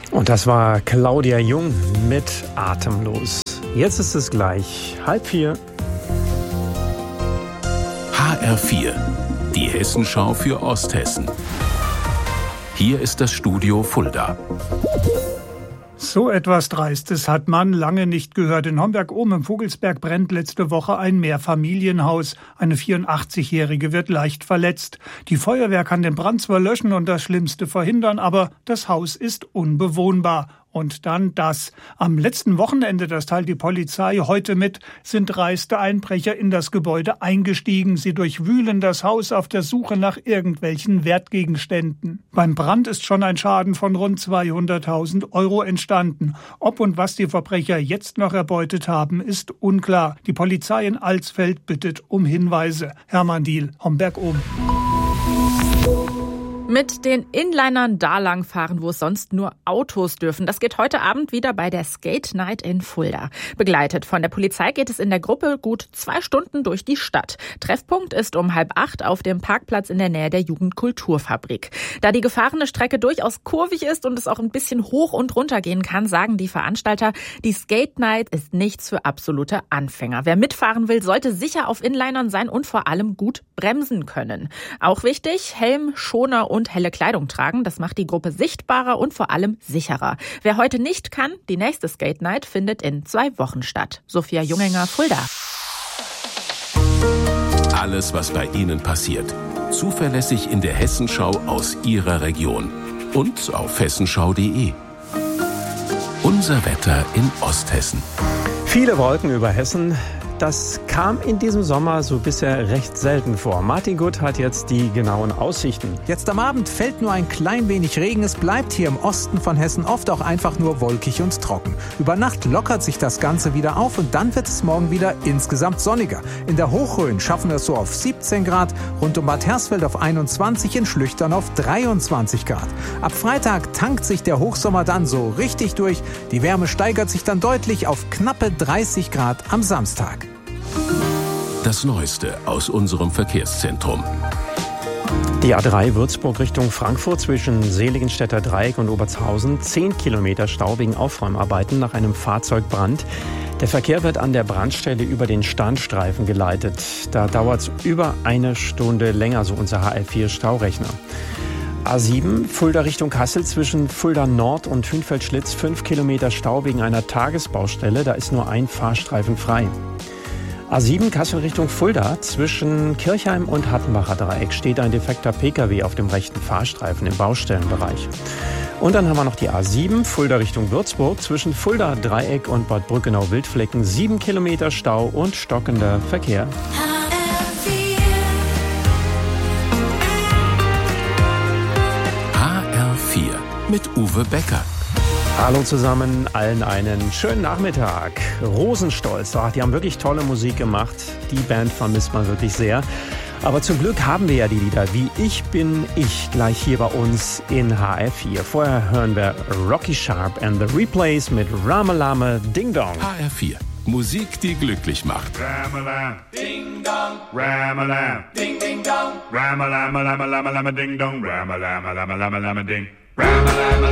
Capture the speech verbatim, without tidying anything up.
Und das war Claudia Jung mit Atemlos. Jetzt ist es gleich halb vier. H R vier, die Hessenschau für Osthessen. Hier ist das Studio Fulda. So etwas Dreistes hat man lange nicht gehört. In Homberg-Ohm im Vogelsberg brennt letzte Woche ein Mehrfamilienhaus. Eine vierundachtzigjährige wird leicht verletzt. Die Feuerwehr kann den Brand zwar löschen und das Schlimmste verhindern, aber das Haus ist unbewohnbar. Und dann das. Am letzten Wochenende, das teilt die Polizei heute mit, sind dreiste Einbrecher in das Gebäude eingestiegen. Sie durchwühlen das Haus auf der Suche nach irgendwelchen Wertgegenständen. Beim Brand ist schon ein Schaden von rund zweihunderttausend Euro entstanden. Ob und was die Verbrecher jetzt noch erbeutet haben, ist unklar. Die Polizei in Alsfeld bittet um Hinweise. Hermann Diehl, Homberg-Ohm. Mit den Inlinern da lang fahren, wo es sonst nur Autos dürfen. Das geht heute Abend wieder bei der Skate Night in Fulda. Begleitet von der Polizei geht es in der Gruppe gut zwei Stunden durch die Stadt. Treffpunkt ist um halb acht auf dem Parkplatz in der Nähe der Jugendkulturfabrik. Da die gefahrene Strecke durchaus kurvig ist und es auch ein bisschen hoch und runter gehen kann, sagen die Veranstalter, die Skate Night ist nichts für absolute Anfänger. Wer mitfahren will, sollte sicher auf Inlinern sein und vor allem gut bremsen können. Auch wichtig, Helm, Schoner und und helle Kleidung tragen. Das macht die Gruppe sichtbarer und vor allem sicherer. Wer heute nicht kann, die nächste Skate Night findet in zwei Wochen statt. Sophia Jungenger, Fulda. Alles, was bei Ihnen passiert. Zuverlässig in der Hessenschau aus Ihrer Region. Und auf hessenschau punkt de. Unser Wetter in Osthessen. Viele Wolken über Hessen. Das kam in diesem Sommer so bisher recht selten vor. Martin Gutt hat jetzt die genauen Aussichten. Jetzt am Abend fällt nur ein klein wenig Regen. Es bleibt hier im Osten von Hessen oft auch einfach nur wolkig und trocken. Über Nacht lockert sich das Ganze wieder auf und dann wird es morgen wieder insgesamt sonniger. In der Hochrhön schaffen wir es so auf siebzehn Grad, rund um Bad Hersfeld auf einundzwanzig, in Schlüchtern auf dreiundzwanzig Grad. Ab Freitag tankt sich der Hochsommer dann so richtig durch. Die Wärme steigert sich dann deutlich auf knappe dreißig Grad am Samstag. Das Neueste aus unserem Verkehrszentrum. Die A drei Würzburg Richtung Frankfurt zwischen Seligenstädter Dreieck und Obertshausen. Zehn Kilometer Stau wegen Aufräumarbeiten nach einem Fahrzeugbrand. Der Verkehr wird an der Brandstelle über den Standstreifen geleitet. Da dauert es über eine Stunde länger, so unser H R vier Staurechner. A sieben, Fulda Richtung Kassel zwischen Fulda Nord und Hünfeld-Schlitz. Fünf Kilometer Stau wegen einer Tagesbaustelle. Da ist nur ein Fahrstreifen frei. A sieben Kassel Richtung Fulda zwischen Kirchheim und Hattenbacher Dreieck steht ein defekter Pkw auf dem rechten Fahrstreifen im Baustellenbereich. Und dann haben wir noch die A sieben Fulda Richtung Würzburg zwischen Fulda Dreieck und Bad Brückenau-Wildflecken. Sieben Kilometer Stau und stockender Verkehr. H R vier mit Uwe Becker. Hallo zusammen, allen einen schönen Nachmittag. Rosenstolz, ach, die haben wirklich tolle Musik gemacht. Die Band vermisst man wirklich sehr. Aber zum Glück haben wir ja die Lieder wie Ich bin ich gleich hier bei uns in H R vier. Vorher hören wir Rocky Sharp and the Replays mit Ramalama Ding Dong. H R vier, Musik, die glücklich macht. Ramalam, Ding Dong, Ramalam, Ding Ding Dong, Ramalam, Lama Lama Lama Ding Dong, Ramalam, Lama Lama Lama Ding, Ramalam.